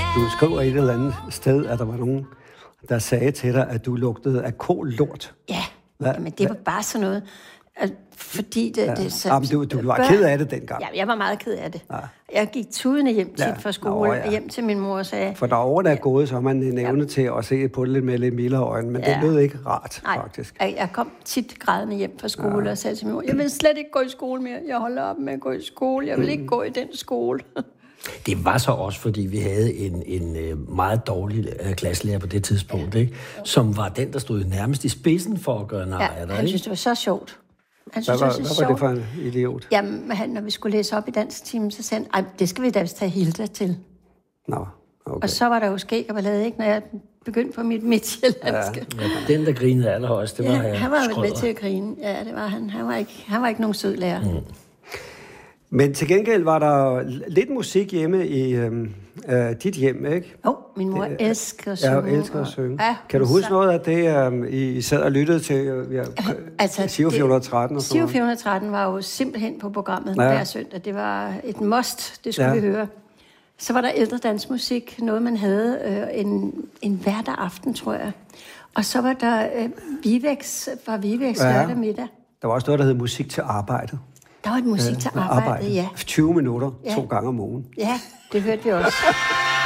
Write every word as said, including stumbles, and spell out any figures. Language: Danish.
Du skriver et eller andet sted, at der var nogen, der sagde til dig, at du lugtede af kållort. Ja, Hvad? men det var bare sådan noget, at, fordi det... Ja. det så, Jamen, du, du var børn, ked af det dengang. Ja, jeg var meget ked af det. Ja. Jeg gik tudende hjem tit Ja. fra skole, Nå, ja. og hjem til min mor og sagde... For der årene er gået, så har man en evne ja. til at se på det lidt med lidt mildere øjne, men ja. det lød ikke rart, Nej, faktisk. Jeg, jeg kom tit grædende hjem fra skole ja. og sagde til min mor, jeg vil slet ikke gå i skole mere. Jeg holder op med at gå i skole. Jeg vil mm. ikke gå i den skole. Det var så også, fordi vi havde en, en meget dårlig uh, klasselærer på det tidspunkt, ikke? Som var den, der stod nærmest i spidsen for at gøre nar af dig. Ja, han synes, det var så sjovt. Han Hvad synes, var, det var, hvad så var det sjovt. for en idiot? Jamen, han, når vi skulle læse op i dansktimen, så sagde han, det skal vi da tage Hilda til. Nå, okay. Og så var der jo skæg og ballade, ikke, når jeg begyndte på mit midtjyllandske. Ja. Ja, den, der grinede allerhøjst, det var ja, her han var jo Schrøder. med til at grine. Ja, det var han. Han var ikke, han var ikke nogen sød lærer. Mm. Men til gengæld var der lidt musik hjemme i øhm, øh, dit hjem, ikke? Jo, oh, min mor elsker at synge. Ja, elsker at synge. Ja, kan du huske så... noget af det, um, I sad og lyttede til? Ja, altså, Giro fire hundrede og tretten og sådan Giro fire hundrede og tretten var jo simpelthen på programmet ja. hver søndag. Det var et must, det skulle ja. vi høre. Så var der ældre dansmusik, noget man havde øh, en, en hverdag aften, tror jeg. Og så var der øh, Vivex, fra Vivex ja. lørdag middag. Der var også noget, der hed musik til arbejdet. Der var et musik ja, til arbejdet, arbejde. ja. tyve minutter, ja. to gange om ugen. Ja, det hørte vi også.